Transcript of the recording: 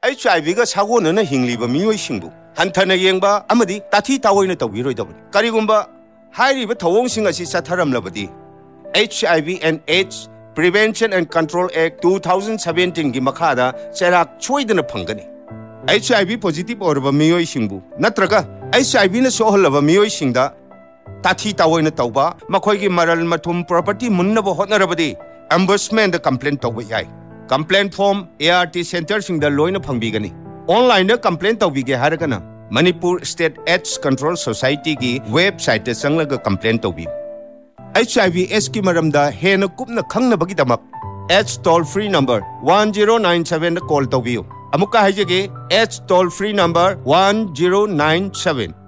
HIV ga sagonana hingliba miyoi singbu hanthana yengba amadi tathi tawoina tawiroi karigumba hairiba thawong asi satharamlabadi HIV and AIDS Prevention and Control Act 2017 gi makhada cherak choidana phangani HIV positive orba miyoi singbu natraga HIV na sohalaba miyoi singda tathi tawoina tawba makhoi gi maral mathum property munnaba hotnarabadi ombudsman da complaint tawba yai complaint form ART center singda loina phangbigani online da complaint tawbige haragana Manipur State AIDS Control Society ki website da sanglaga complaint tawbi HIV AIDS ki maramda hena kupna khangnabagi damak AIDS toll free number 1097 da call tawbiyo amuka haijege AIDS toll free number 1097